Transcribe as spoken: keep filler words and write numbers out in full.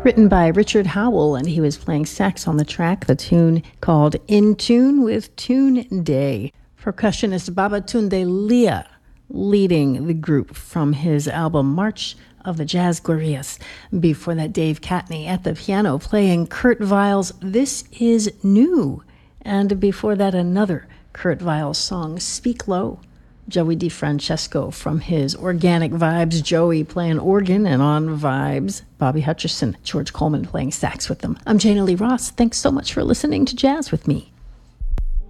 Written by Richard Howell, and he was playing sax on the track, the tune called In Tune with Tune Day. Percussionist Babatunde Leah leading the group from his album March of the Jazz Guerrillas. Before that, Dave Catney at the piano playing Kurt Weill's This Is New. And before that, another Kurt Weill song, Speak Low. Joey DeFrancesco from his Organic Vibes, Joey playing organ, and on Vibes, Bobby Hutcherson, George Coleman playing sax with them. I'm Jana Lee Ross. Thanks so much for listening to Jazz with Me.